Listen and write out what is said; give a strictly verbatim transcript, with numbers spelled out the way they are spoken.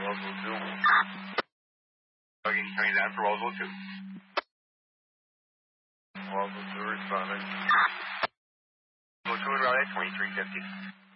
Roswell two. Okay, can you down for Roswell two? Roswell two responding. Roswell two, route at twenty-three fifty.